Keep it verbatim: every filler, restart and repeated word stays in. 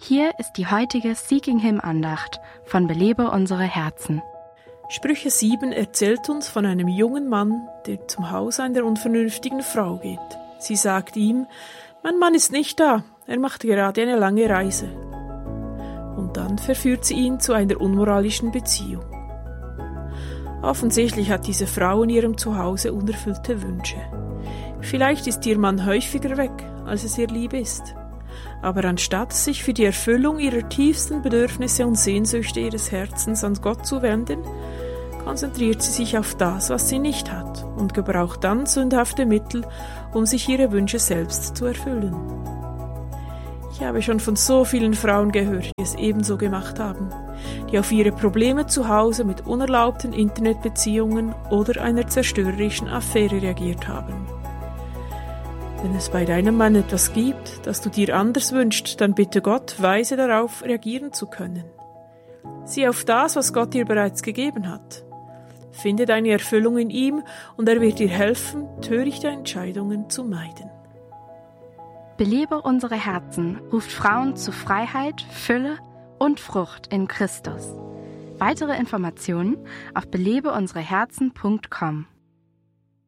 Hier ist die heutige Seeking Him Andacht von Belebe unsere Herzen. Sprüche sieben erzählt uns von einem jungen Mann, der zum Haus einer unvernünftigen Frau geht. Sie sagt ihm, mein Mann ist nicht da, er macht gerade eine lange Reise. Und dann verführt sie ihn zu einer unmoralischen Beziehung. Offensichtlich hat diese Frau in ihrem Zuhause unerfüllte Wünsche. Vielleicht ist ihr Mann häufiger weg, als es ihr lieb ist. Aber anstatt sich für die Erfüllung ihrer tiefsten Bedürfnisse und Sehnsüchte ihres Herzens an Gott zu wenden, konzentriert sie sich auf das, was sie nicht hat, und gebraucht dann sündhafte Mittel, um sich ihre Wünsche selbst zu erfüllen. Ich habe schon von so vielen Frauen gehört, die es ebenso gemacht haben, die auf ihre Probleme zu Hause mit unerlaubten Internetbeziehungen oder einer zerstörerischen Affäre reagiert haben. Wenn es bei deinem Mann etwas gibt, das du dir anders wünschst, dann bitte Gott, weise darauf reagieren zu können. Sieh auf das, was Gott dir bereits gegeben hat. Finde deine Erfüllung in ihm und er wird dir helfen, törichte Entscheidungen zu meiden. Belebe unsere Herzen ruft Frauen zu Freiheit, Fülle und Frucht in Christus. Weitere Informationen auf belebe unsere herzen punkt com.